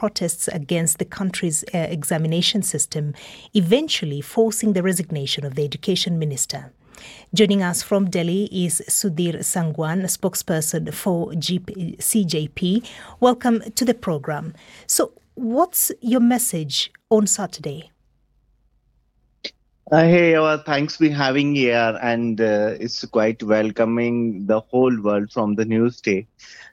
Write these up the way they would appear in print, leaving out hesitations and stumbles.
protests against the country's examination system, eventually forcing the resignation of the education minister. Joining us from Delhi is Sudhir Sangwan, spokesperson for CJP. Welcome to the program. So, what's your message on Saturday? Thanks for having here, and it's quite welcoming the whole world from the news day.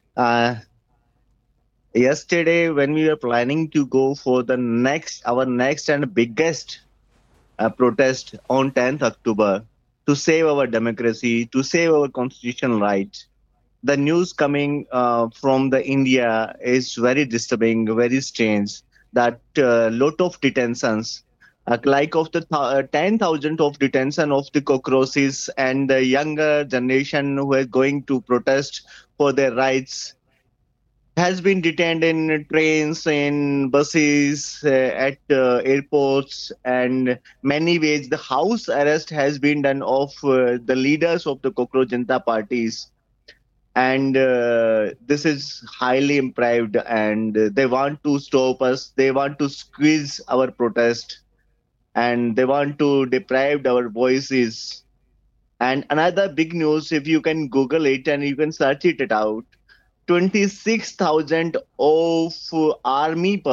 Yesterday, when we were planning to go for our next and biggest protest on 10th October to save our democracy, to save our constitutional rights, the news coming from the India is very disturbing, very strange. That lot of detentions. Like of the 10,000 of detention of the cockroaches and the younger generation who are going to protest for their rights has been detained in trains, in buses, at airports, and many ways. The house arrest has been done of the leaders of the Cockroach Janata parties. And this is highly impressed, and they want to stop us. They want to squeeze our protest. And they want to deprive our voices. And another big news, if you can Google it and you can search it out, 26,000 of army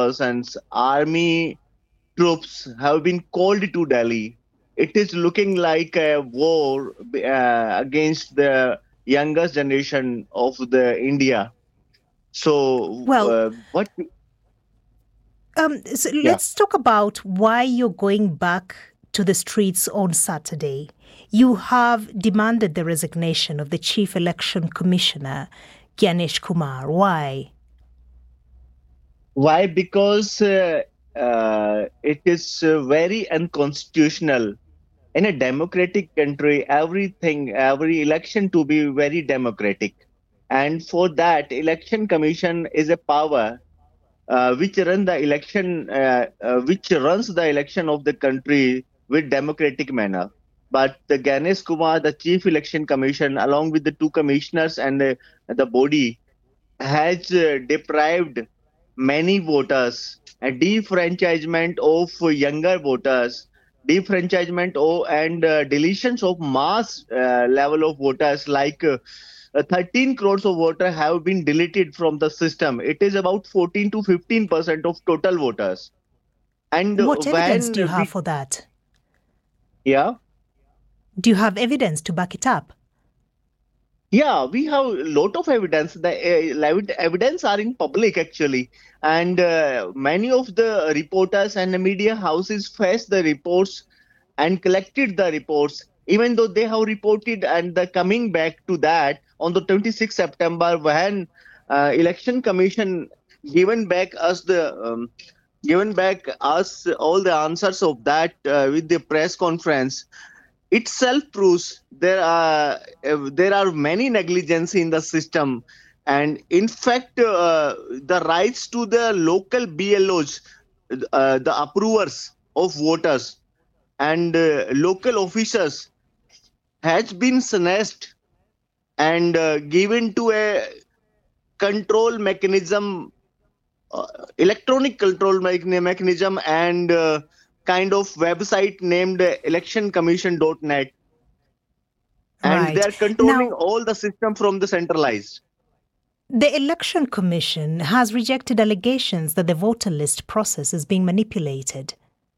troops have been called to Delhi. It is looking like a war against the youngest generation of the India. So, what... Let's talk about why you're going back to the streets on Saturday. You have demanded the resignation of the Chief Election Commissioner, Gyanesh Kumar. Why? Why? Because it is very unconstitutional. In a democratic country, every election to be very democratic. And for that, Election Commission is a power which runs the election of the country with democratic manner. But the Gyanesh Kumar, the Chief Election Commission, along with the two commissioners and the body, has deprived many voters, a defranchisement of younger voters, defranchisement and deletions of mass level of voters, like 13 crores of voters have been deleted from the system. It is about 14 to 15% of total voters. And what evidence do you have for that? Yeah. Do you have evidence to back it up? Yeah, we have a lot of evidence. The evidence are in public, actually. And many of the reporters and the media houses faced the reports and collected the reports, even though they have reported, and the coming back to that on the 26th September, when Election Commission given back us all the answers of that with the press conference, itself proves there are many negligence in the system. And in fact, the rights to the local BLOs, the approvers of voters and local officers, has been snatched and given to a control mechanism, electronic control mechanism, and kind of website named electioncommission.net. And they're controlling all the system from the centralized. The Election Commission has rejected allegations that the voter list process is being manipulated.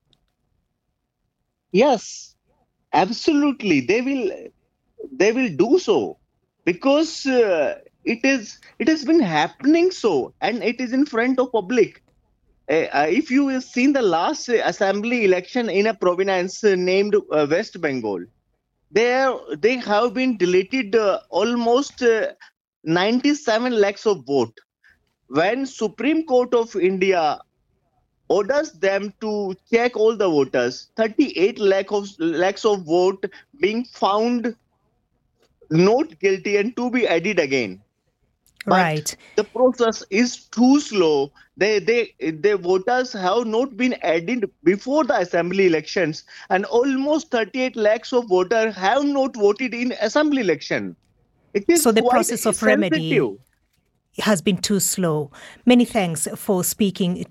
Yes, absolutely. They will do so, because it has been happening so, and it is in front of public. If you have seen the last assembly election in a province named West Bengal, they have been deleted almost 97 lakhs of vote. When Supreme Court of India orders them to check all the voters, 38 lakhs of vote being found not guilty and to be added again. Right. But the process is too slow. The voters have not been added before the assembly elections, and almost 38 lakhs of voters have not voted in assembly election. It is so the process of remedy has been too slow. Many thanks for speaking